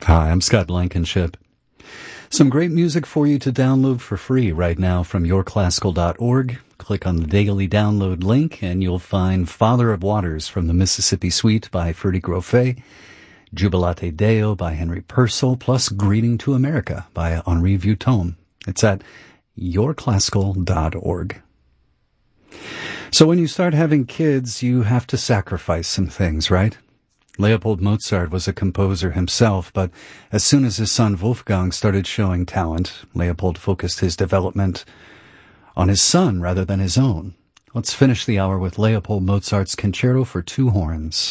Hi, I'm Scott Blankenship. Some great music for you to download for free right now from yourclassical.org. Click on the daily download link and you'll find Father of Waters from the Mississippi Suite by Ferdy Grofé, Jubilate Deo by Henry Purcell, plus Greeting to America by Henri Vieuxtemps. It's at yourclassical.org. So when you start having kids, you have to sacrifice some things, right? Leopold Mozart was a composer himself, but as soon as his son Wolfgang started showing talent, Leopold focused his development on his son rather than his own. Let's finish the hour with Leopold Mozart's Concerto for Two Horns.